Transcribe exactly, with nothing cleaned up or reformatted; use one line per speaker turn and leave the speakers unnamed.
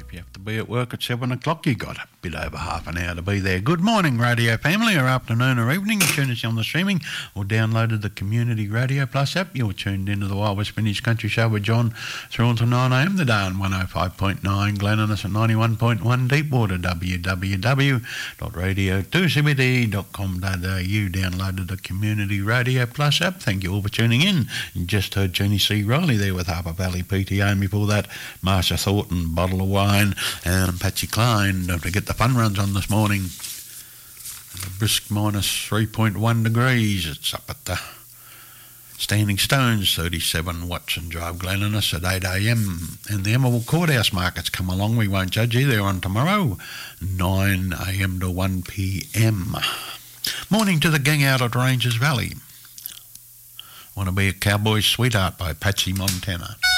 If you have to be at work at seven o'clock, you got a bit over half an hour to be there. Good morning, radio family, or afternoon or evening. You tune us on the streaming or downloaded the Community Radio Plus app. You're tuned into the Wild West Vintage Country Show with John through until nine a m today on one oh five point nine Glen and us at ninety-one point one Deepwater, w w w dot radio two c b d dot com dot a u. Downloaded the Community Radio Plus app. Thank you all for tuning in. You just heard Jenny C. Riley there with Harper Valley P T A, and before that, Marsha Thornton, Bottle of Wine, and Patsy Cline to get the fun runs on this morning. A brisk minus three point one degrees. It's up at the Standing Stones, thirty-seven Watson Drive, Glenniness at eight a m. And the Emerald Courthouse markets come along. We won't judge you. They're on tomorrow, nine a m to one p m. Morning to the gang out at Rangers Valley. Want to be a Cowboy's Sweetheart by Patsy Montana.